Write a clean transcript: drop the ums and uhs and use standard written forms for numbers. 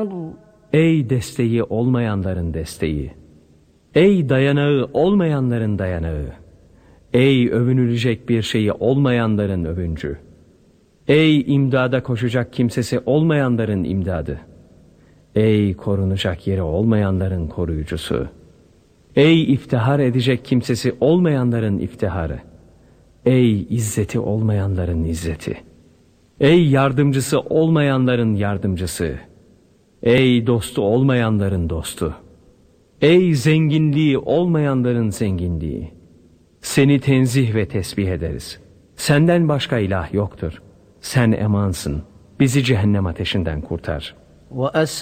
帮助， Ey desteği olmayanların desteği! Ey dayanağı olmayanların dayanağı! Ey övünülecek bir şeyi olmayanların övüncü! Ey imdada koşacak kimsesi olmayanların imdadı! Ey korunacak yeri olmayanların koruyucusu! Ey iftihar edecek kimsesi olmayanların iftiharı! Ey izzeti olmayanların izzeti! Ey yardımcısı olmayanların yardımcısı! Ey dostu olmayanların dostu! Ey zenginliği olmayanların zenginliği! Seni tenzih ve tesbih ederiz. Senden başka ilah yoktur. Sen emansın. Bizi cehennem ateşinden kurtar. وأسأل